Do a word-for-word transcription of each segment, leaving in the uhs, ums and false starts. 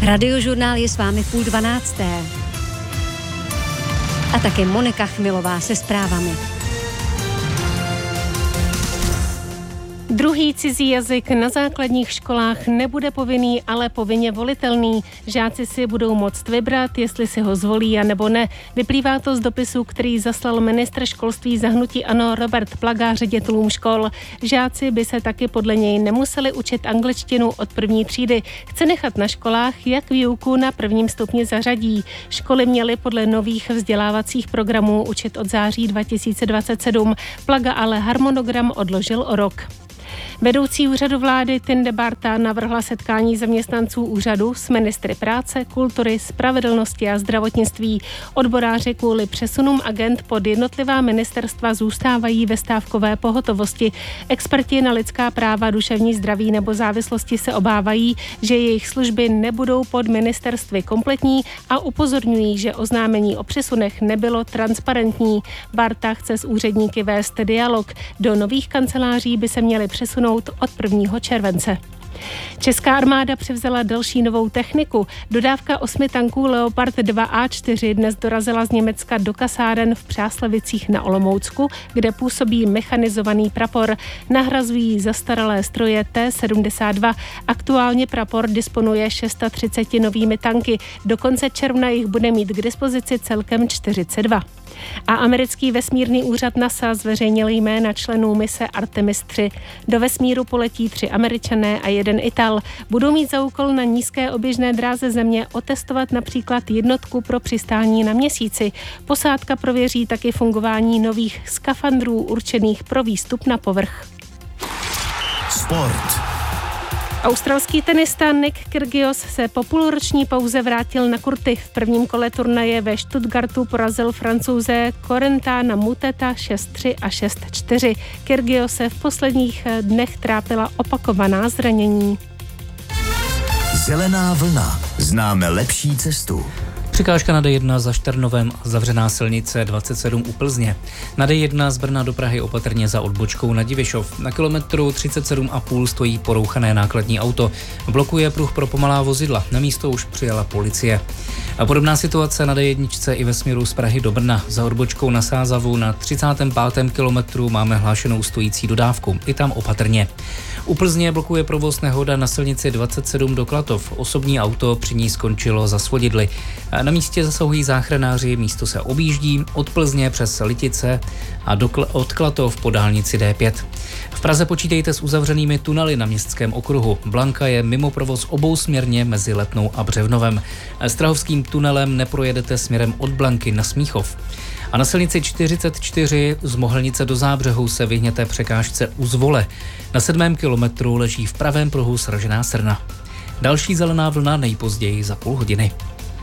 Radiožurnál je s vámi v půl dvanácté. A také Monika Chmilová se zprávami. Druhý cizí jazyk na základních školách nebude povinný, ale povinně volitelný. Žáci si budou moct vybrat, jestli si ho zvolí a nebo ne. Vyplývá to z dopisu, který zaslal ministr školství za hnutí ANO Robert Plaga ředitelům škol. Žáci by se taky podle něj nemuseli učit angličtinu od první třídy. Chce nechat na školách, jak výuku na prvním stupni zařadí. Školy měly podle nových vzdělávacích programů učit od září dva tisíce dvacet sedm. Plaga ale harmonogram odložil o rok. Vedoucí úřadu vlády Tinde Barta navrhla setkání zaměstnanců úřadu s ministry práce, kultury, spravedlnosti a zdravotnictví. Odboráři kvůli přesunům agent pod jednotlivá ministerstva zůstávají ve stávkové pohotovosti. Experti na lidská práva, duševní zdraví nebo závislosti se obávají, že jejich služby nebudou pod ministerstvy kompletní a upozorňují, že oznámení o přesunech nebylo transparentní. Barta chce s úředníky vést dialog. Do nových kanceláří by se měly přesunout od prvního července. Česká armáda převzala další novou techniku. Dodávka osmi tanků Leopard dva A čtyři dnes dorazila z Německa do kasáren v Přáslavicích na Olomoucku, kde působí mechanizovaný prapor. Nahrazují zastaralé stroje T sedmdesát dva. Aktuálně prapor disponuje třicet šest novými tanky. Do konce června jich bude mít k dispozici celkem čtyřicet dva. A americký vesmírný úřad NASA zveřejnil jména členů mise Artemis tři. Do vesmíru poletí tři Američané a jeden Ital. Budou mít za úkol na nízké oběžné dráze Země otestovat například jednotku pro přistání na Měsíci. Posádka prověří taky fungování nových skafandrů určených pro výstup na povrch. Sport. Australský tenista Nick Kyrgios se po půlroční pauze vrátil na kurty. V prvním kole turnaje ve Stuttgartu porazil Francouze Corentana Muteta šest tři a šest čtyři. Kyrgios se v posledních dnech trápila opakovaná zranění. Zelená vlna. Známe lepší cestu. Překážka na D jedna za Šternovem a zavřená silnice dvacet sedm u Plzně. Na D jedna z Brna do Prahy opatrně za odbočkou na Divišov. Na kilometru třicet sedm a půl stojí porouchané nákladní auto. Blokuje pruh pro pomalá vozidla. Na místo už přijela policie. A podobná situace na D jedna i ve směru z Prahy do Brna. Za odbočkou na Sázavu na třicátém pátém kilometru máme hlášenou stojící dodávku. I tam opatrně. U Plzně blokuje provoz nehoda na silnici dvacet sedm do Klatov. Osobní auto při ní skončilo za svodidly. Na místě zasahují záchranáři, místo se objíždí od Plzně přes Litice a do Kl- od Klatov po dálnici D pět. V Praze počítejte s uzavřenými tunely na městském okruhu. Blanka je mimo provoz obousměrně mezi Letnou a Břevnovem. Strahovským tunelem neprojedete směrem od Blanky na Smíchov. A na silnici čtyřicet čtyři z Mohelnice do Zábřehu se vyhněte překážce u Zvole. Na sedmém kilometru leží v pravém pruhu sražená srna. Další zelená vlna nejpozději za půl hodiny.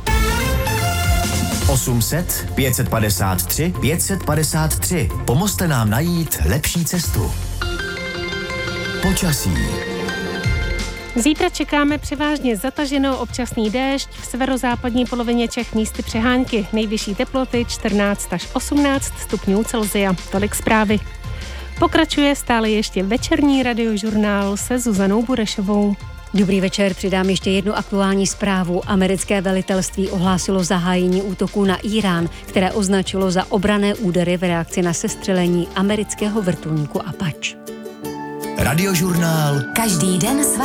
osm set, pět set padesát tři, pět set padesát tři. Pomozte nám najít lepší cestu. Počasí. Zítra čekáme převážně zataženou občasný déšť, v severozápadní polovině Čech místy přehánky. Nejvyšší teploty čtrnáct až osmnáct stupňů Celsia. Tolik zprávy. Pokračuje stále ještě večerní radiožurnál se Zuzanou Burešovou. Dobrý večer, přidám ještě jednu aktuální zprávu. Americké velitelství ohlásilo zahájení útoku na Írán, které označilo za obranné údery v reakci na sestřelení amerického vrtulníku Apache. Radiožurnál. Každý den s vámi.